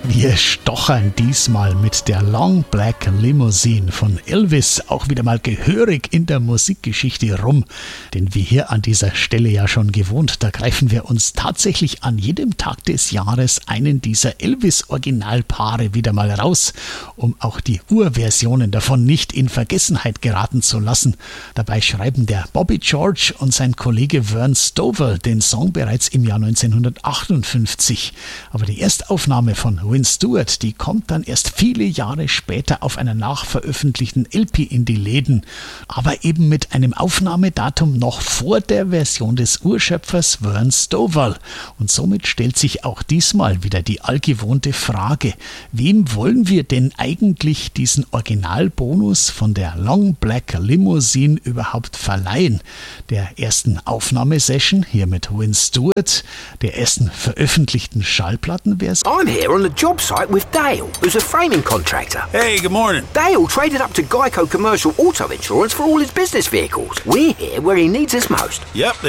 Wir stochern diesmal mit der Long Black Limousine von Elvis auch wieder mal gehörig in der Musikgeschichte rum. Denn wie hier an dieser Stelle ja schon gewohnt, da greifen wir uns tatsächlich an jedem Tag des Jahres einen dieser Elvis-Originalpaare wieder mal raus, um auch die Urversionen davon nicht in Vergessenheit geraten zu lassen. Dabei schreiben der Bobby George und sein Kollege Vern Stover den Song bereits im Jahr 1958. Aber die Erstaufnahme von Win Stewart, die kommt dann erst viele Jahre später auf einer nachveröffentlichten LP in die Läden, aber eben mit einem Aufnahmedatum noch vor der Version des Urschöpfers Vern Stover. Und somit stellt sich auch diesmal wieder die allgewohnte Frage: Wem wollen wir denn eigentlich diesen Originalbonus von der Long Black Limousine überhaupt verleihen? Der ersten Aufnahmesession hier mit Win Stewart, der ersten veröffentlichten Schallplattenversion. I'm here on the job site with Dale, who's a framing contractor. Hey, good morning. Dale traded up to Geico Commercial Auto Insurance for all his business vehicles. We're here where he needs us most. Yep,